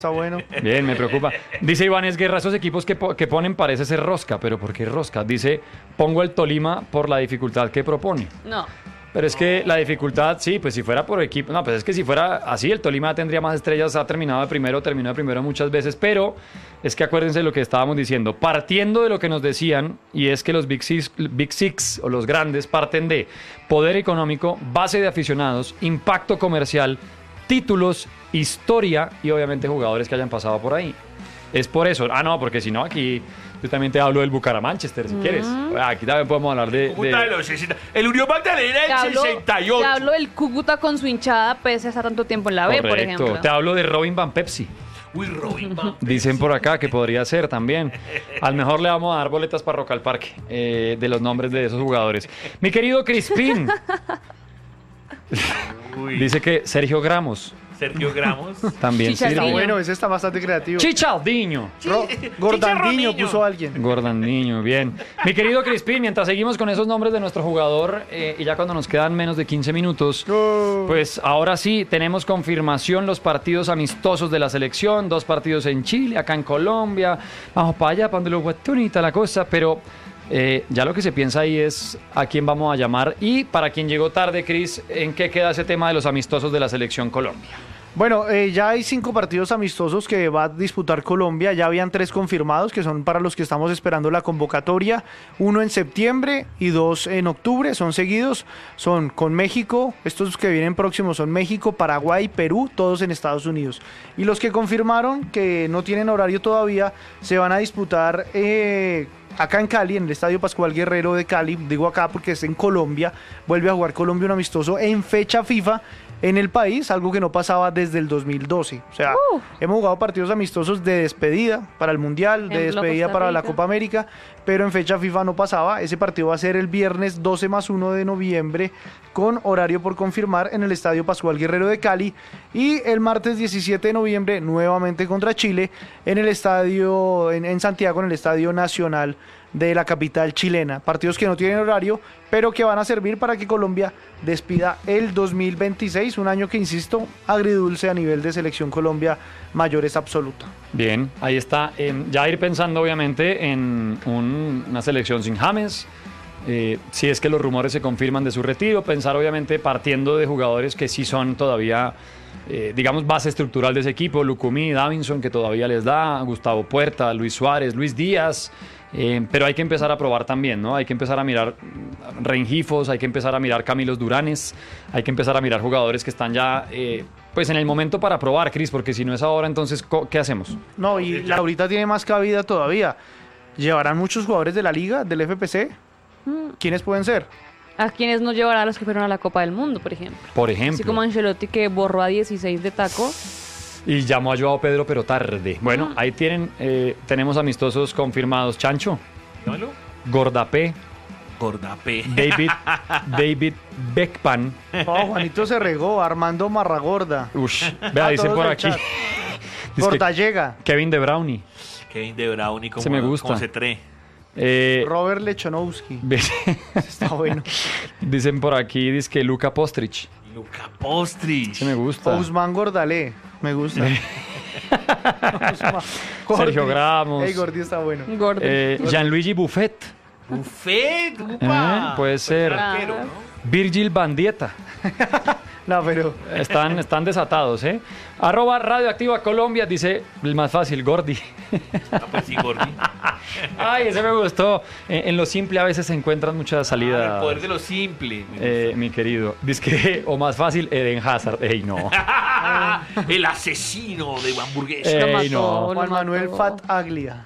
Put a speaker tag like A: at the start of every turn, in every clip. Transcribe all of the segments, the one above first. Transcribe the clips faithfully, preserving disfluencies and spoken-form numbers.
A: Está bueno.
B: Bien, me preocupa. Dice Iván Esguerra, esos equipos que, po- que ponen parece ser rosca, pero ¿por qué rosca? Dice, pongo el Tolima por la dificultad que propone.
C: No.
B: Pero es que la dificultad, sí, pues si fuera por equipo, no, pues es que si fuera así, el Tolima tendría más estrellas, ha terminado de primero, terminó de primero muchas veces, pero es que acuérdense de lo que estábamos diciendo, partiendo de lo que nos decían, y es que los Big Six, Big Six o los grandes parten de poder económico, base de aficionados, impacto comercial, títulos, historia y obviamente jugadores que hayan pasado por ahí. Es por eso. Ah, no, porque si no, aquí yo también te hablo del Bucaramanga-Manchester, si quieres. Aquí también podemos hablar de...
D: Cúcuta
B: de-
D: de los sesenta. El Unión Magdalena
C: Te
D: del
C: hablo,
D: sesenta y
C: te
D: ocho.
C: hablo del Cúcuta con su hinchada, pese a estar tanto tiempo en la B, por
B: Correcto.
C: ejemplo.
B: Te hablo de Robin Van Persie.
D: Uy, Robin Van
B: Dicen por acá que podría ser también. Al mejor le vamos a dar boletas para Rock al Parque eh, de los nombres de esos jugadores. Mi querido Crispín.
D: Uy,
B: Dice que Sergio Gramos
D: Sergio Gramos.
B: también
C: Chicharrillo.
B: sirve.
A: Está bueno, ese está bastante creativo.
B: Chichardiño.
A: Ro- Gordandinho
D: Chicharroniño.
A: puso alguien.
B: Gordandinho, bien. Mi querido Crispín, mientras seguimos con esos nombres de nuestro jugador, eh, y ya cuando nos quedan menos de quince minutos,
A: Oh.
B: pues ahora sí tenemos confirmación los partidos amistosos de la selección, dos partidos en Chile, acá en Colombia, vamos para allá, para donde lo bonita la cosa, pero eh, ya lo que se piensa ahí es a quién vamos a llamar y para quien llegó tarde, Cris, ¿en qué queda ese tema de los amistosos de la selección Colombia?
A: Bueno, eh, ya hay cinco partidos amistosos que va a disputar Colombia. Ya habían tres confirmados, que son para los que estamos esperando la convocatoria. Uno en septiembre y dos en octubre. Son seguidos. Son con México. Estos que vienen próximos son México, Paraguay, Perú, todos en Estados Unidos. Y los que confirmaron, que no tienen horario todavía, se van a disputar... Eh, acá en Cali, en el Estadio Pascual Guerrero de Cali, digo acá porque es en Colombia, vuelve a jugar Colombia un amistoso en fecha FIFA en el país, algo que no pasaba desde el dos mil doce. O sea,
C: Uh.
A: hemos jugado partidos amistosos de despedida para el Mundial, de
C: Ejemplo,
A: despedida
C: Costa
A: para la
C: Rica.
A: Copa América, pero en fecha FIFA no pasaba. Ese partido va a ser el viernes doce más uno de noviembre, con horario por confirmar en el Estadio Pascual Guerrero de Cali, y el martes diecisiete de noviembre nuevamente contra Chile en el estadio, en, en Santiago, en el Estadio Nacional de la capital chilena. Partidos que no tienen horario, pero que van a servir para que Colombia despida el dos mil veintiséis, un año que, insisto, agridulce a nivel de selección Colombia mayores absoluta.
B: Bien, ahí está. Eh, ya ir pensando obviamente en un- una selección sin James, eh, si es que los rumores se confirman de su retiro, pensar obviamente partiendo de jugadores que sí son todavía, eh, digamos, base estructural de ese equipo, Lucumí, Davinson, que todavía les da, Gustavo Puerta, Luis Suárez, Luis Díaz. Eh, pero hay que empezar a probar también, ¿no? Hay que empezar a mirar Rengifos, hay que empezar a mirar Camilos Duranes, hay que empezar a mirar jugadores que están ya, eh, pues en el momento para probar, Cris, porque si no es ahora, entonces, co- ¿qué hacemos?
A: No, y la ahorita tiene más cabida todavía. ¿Llevarán muchos jugadores de la liga, del F P C? ¿Quiénes pueden ser?
C: ¿A quienes no llevará a los que fueron a la Copa del Mundo, por ejemplo?
B: Por
C: Así
B: ejemplo.
C: como Ancelotti, que borró a dieciséis de taco.
B: Y llamó a Joao Pedro, pero tarde. Bueno, ahí tienen, eh, tenemos amistosos confirmados. Chancho,
D: Llámalo.
B: Gordapé,
D: Gordapé.
B: David, David Beckpan.
A: Oh, Juanito se regó, Armando Marragorda.
B: Ush, vea,
A: A
B: dicen
A: todos
B: por
A: del
B: aquí.
A: chat.
B: Dice que
A: Gortallega,
B: Kevin De Brownie.
D: Kevin De Brownie, como,
B: Se me gusta.
D: como se tre.
B: Eh,
A: Robert Lechonowski.
B: ve-
A: Está bueno.
B: dicen por aquí, dice que Luka Postrich.
D: Luca Postrich.
B: Se me gusta.
A: Ousmane Gordalé. Me gusta. Ousmane.
B: Sergio
A: Gordi.
B: Gramos.
A: Ey, Gordi está bueno.
C: Gordo.
B: Eh, Gianluigi Buffett.
D: Buffet,
B: Eh,
D: upa.
B: puede ser.
D: arquero,
C: Ah.
D: ¿no?
B: Virgil Bandieta.
A: No, pero...
B: Están, están desatados, ¿eh? Arroba Radioactiva Colombia, dice el más fácil, Gordi.
D: Ah, pues sí, Gordi.
B: Ay, ese me gustó. En, en lo simple a veces se encuentran muchas
D: Ah,
B: salidas.
D: el poder de lo simple. me
B: eh, mi querido. Dice que, o más fácil, Eden Hazard. Ey, no.
D: gusta. El asesino de hamburguesa.
B: Eh,
C: Lo
B: Ey,
C: mató,
B: no.
C: lo
A: Juan Manuel
C: mató.
A: Fat Aglia.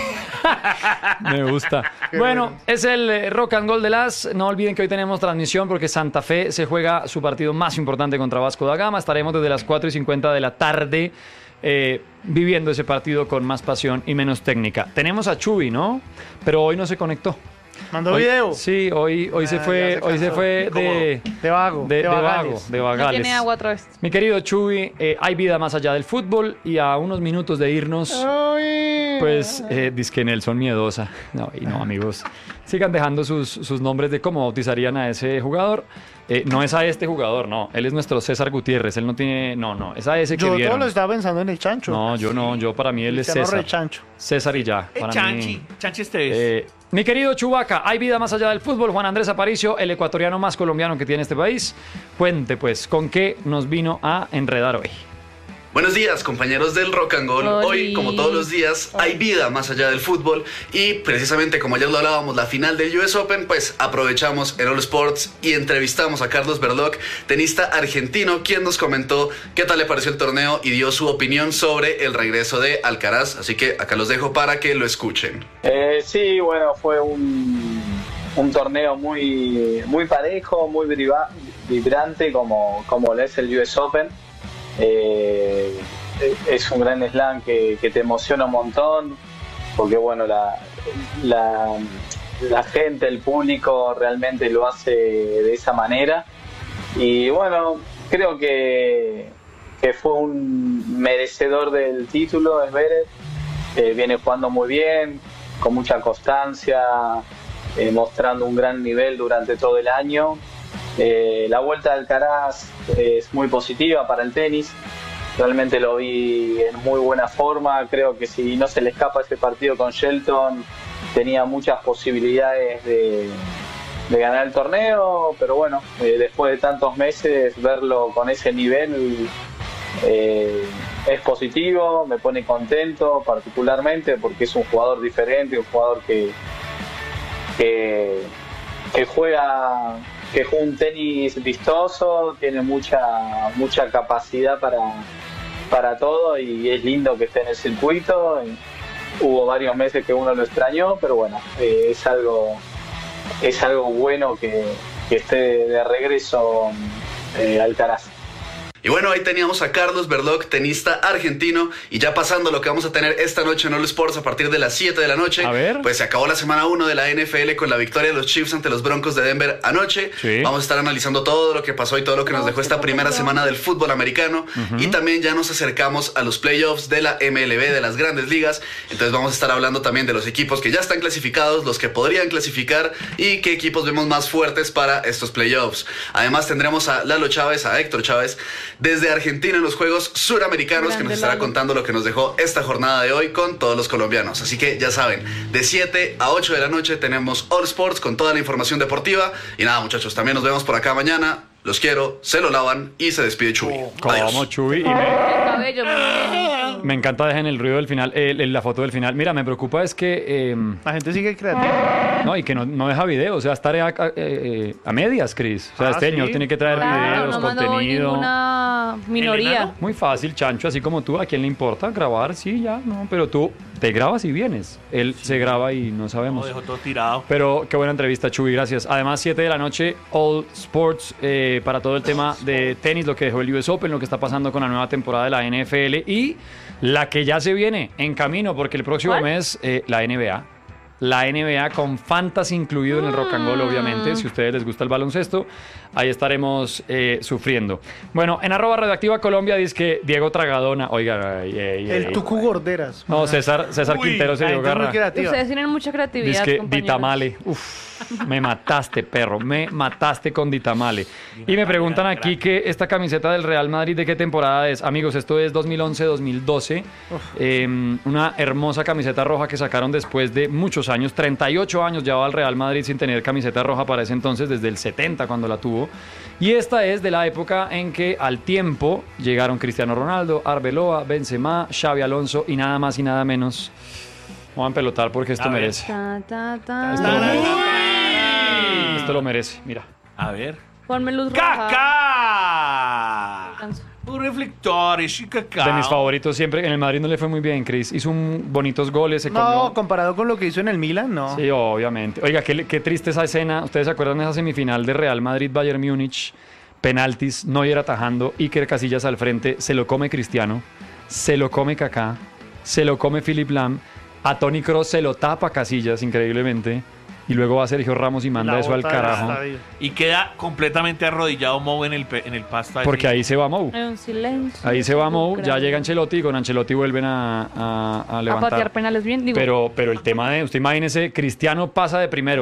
B: Me gusta.
A: Qué
B: Bueno,
A: bueno.
B: es el eh, Rock and Gold de las. No olviden que hoy tenemos transmisión porque Santa Fe se juega su partido más importante contra Vasco da Gama. Estaremos desde las cuatro y cincuenta de la tarde eh, viviendo ese partido con más pasión y menos técnica. Tenemos a Chuy, ¿no? Pero hoy no se conectó.
A: ¿Mandó
B: Hoy-
A: video?
B: Sí, hoy, hoy se
A: Ah,
B: fue,
A: ya se
B: hoy se
A: cansó.
B: fue de,
A: De vago.
B: de,
A: De,
B: de vago,
A: vagales.
B: de
C: No
B: vagales.
C: tiene agua otra vez.
B: Mi querido Chuy, eh, hay vida más allá del fútbol y a unos minutos de irnos.
A: Ay.
B: Pues, eh, dizque Nelson Miedosa. No, y no, amigos. Sigan dejando sus, sus nombres de cómo bautizarían a ese jugador. Eh, no es a este jugador, no. Él es nuestro César Gutiérrez. Él no tiene... No, no. Es a ese que
A: Yo
B: vieron.
A: todo lo estaba pensando en el chancho.
B: No, yo no. Yo para mí él es
A: Cristiano
B: César.
A: Rechancho.
B: César y ya.
D: Eh,
B: Para
D: Chanchi,
B: mí.
D: Chanchi este es.
B: Eh, mi querido Chubaca, ¿hay vida más allá del fútbol? Juan Andrés Aparicio, el ecuatoriano más colombiano que tiene este país. Cuente, pues, ¿con qué nos vino a enredar hoy?
E: Buenos días, compañeros del Rock and Goal.
C: Oli.
E: Hoy, como todos los días, hay vida más allá del fútbol y precisamente como ayer lo hablábamos, la final del U S Open, pues aprovechamos en All Sports y entrevistamos a Carlos Berlocq, tenista argentino, quien nos comentó qué tal le pareció el torneo y dio su opinión sobre el regreso de Alcaraz. Así que acá los dejo para que lo escuchen.
F: Eh, sí, bueno, fue un, un torneo muy, muy parejo, muy viva- vibrante como, como lo es el U S Open. Eh, es un gran slam que, que te emociona un montón porque bueno la, la, la gente, el público realmente lo hace de esa manera y bueno, creo que, que fue un merecedor del título. Zverev eh, viene jugando muy bien, con mucha constancia, eh, mostrando un gran nivel durante todo el año. Eh, la vuelta de Alcaraz es muy positiva para el tenis, realmente lo vi en muy buena forma. Creo que si no se le escapa ese partido con Shelton tenía muchas posibilidades de, de ganar el torneo, pero bueno, eh, después de tantos meses verlo con ese nivel eh, es positivo, me pone contento particularmente porque es un jugador diferente, un jugador que, que, que juega que juega un tenis vistoso, tiene mucha mucha capacidad para, para todo y es lindo que esté en el circuito. Hubo varios meses que uno lo extrañó, pero bueno, eh, es algo es algo bueno que, que esté de regreso eh, Alcaraz.
E: Y bueno, ahí teníamos a Carlos Berlocq, tenista argentino, y ya pasando lo que vamos a tener esta noche en All Sports a partir de las siete de la noche.
B: A ver.
E: Pues se acabó la semana uno de la N F L con la victoria de los Chiefs ante los Broncos de Denver anoche.
B: Sí.
E: Vamos a estar analizando todo lo que pasó y todo lo que nos dejó esta primera semana del fútbol americano. Uh-huh. Y también ya nos acercamos a los playoffs de la M L B, de las grandes ligas. Entonces vamos a estar hablando también de los equipos que ya están clasificados, los que podrían clasificar y qué equipos vemos más fuertes para estos playoffs. Además tendremos a Lalo Chávez, a Héctor Chávez, desde Argentina en los Juegos Suramericanos,
C: Grande
E: que nos estará
C: Lalo.
E: contando lo que nos dejó esta jornada de hoy con todos los colombianos. Así que ya saben, de siete a ocho de la noche tenemos All Sports con toda la información deportiva. Y nada, muchachos, también nos vemos por acá mañana. Los quiero, se lo lavan y se despide Chuy. Adiós.
B: Como Chuy. Y me,
C: El cabello, muy bien.
B: me encanta, dejen el ruido del final, eh, la foto del final. Mira, me preocupa es que... eh,
A: La gente sigue creativa.
B: no, y que no, no deja video, o sea, estar a, a, eh, a medias, Cris. O sea,
A: Ah,
B: este
A: ¿sí?
B: señor tiene que traer
C: Claro,
B: videos,
C: no mandó hoy
B: contenido.
C: ninguna minoría.
D: enano?
B: Muy fácil, Chancho, así como tú. ¿A quién le importa grabar? Sí, ya, no. Pero tú te grabas y vienes. Él se graba y no
D: No,
B: sabemos.
D: dejó todo tirado.
B: Pero qué buena entrevista, Chuy, gracias. Además, siete de la noche, All Sports, eh, para todo el tema de tenis, lo que dejó el U S Open, lo que está pasando con la nueva temporada de la N F L y la que ya se viene en camino, porque el próximo
C: ¿Cuál?
B: mes, eh, la N B A. La N B A con Fantasy incluido en el Rock and Roll, obviamente. Si a ustedes les gusta el baloncesto, ahí estaremos eh, sufriendo. Bueno, en arroba Radioactiva Colombia dice que Diego Tragadona, oiga, ay, ay,
A: El
B: ay,
A: Tucu
B: ay.
A: Gorderas.
B: No, César, César
D: Uy,
B: Quintero se
A: La
B: dio
A: gente es muy
B: garra.
A: creativa.
C: Ustedes tienen mucha creatividad,
B: Dice que
C: compañeros.
B: Ditamale. Uf, me mataste, perro. Me mataste con Ditamale. Y me preguntan aquí que esta camiseta del Real Madrid, ¿de qué temporada es? Amigos, esto es dos mil once dos mil doce. Eh, una hermosa camiseta roja que sacaron después de muchos años. treinta y ocho años llevaba el Real Madrid sin tener camiseta roja para ese entonces, desde el setenta cuando la tuvo. Y esta es de la época en que al tiempo llegaron Cristiano Ronaldo, Arbeloa, Benzema, Xavi Alonso y nada más y nada menos. Vamos a pelotar porque esto
D: A ver.
B: merece.
C: Ta, ta, ta.
B: Esto lo merece. Esto lo merece, mira.
D: A ver.
C: Ponme luz roja.
D: ¡Cacá!
C: Alcanzo.
D: Un reflectores y cacao.
B: De mis favoritos siempre. En el Madrid no le fue muy bien, Chris. Hizo un, bonitos goles. Se
A: No,
B: comió-
A: comparado con lo que hizo en el Milan, no.
B: Sí, obviamente. Oiga, qué, qué triste esa escena. ¿Ustedes se acuerdan de esa semifinal de Real Madrid-Bayern Múnich? Penaltis, Neuer atajando, Iker Casillas al frente, se lo come Cristiano, se lo come Kaká, se lo come Philipp Lahm, a Toni Kroos se lo tapa Casillas, increíblemente. y luego va Sergio Ramos y manda
A: La
B: eso al
A: bota del
B: carajo.
A: estadio.
D: Y queda completamente arrodillado Mou en el, pe- en el pasto.
B: Porque ahí se va Mou.
C: Hay un silencio.
B: Ahí se va Mou, ya
C: sepulcral.
B: llega Ancelotti y con Ancelotti vuelven a, a, a
C: A
B: levantar.
C: patear penales bien. Digo,
B: Pero, pero el tema de, usted imagínese, Cristiano pasa de primero.